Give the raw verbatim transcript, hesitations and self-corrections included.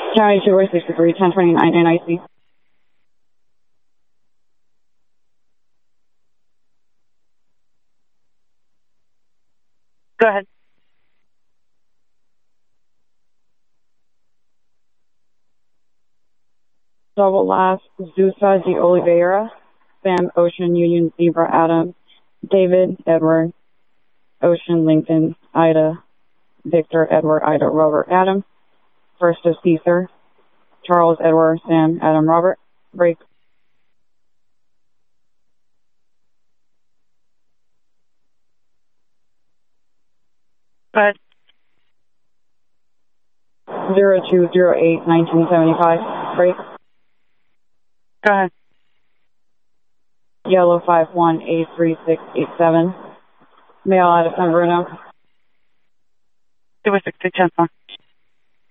County two oh sixty-three, ten twenty-nine, N I C. Go ahead. Double last, Zusa de Oliveira, Sam, Ocean, Union, Zebra, Adam, David, Edward, Ocean, Lincoln, Ida, Victor, Edward, Ida, Robert, Adam, First of Caesar, Charles, Edward, Sam, Adam, Robert, break. Go ahead. zero two zero eight, nineteen seventy-five, break. Go ahead. Yellow five one eight three six eight seven. Mail out of San Bruno. two oh six two, ten.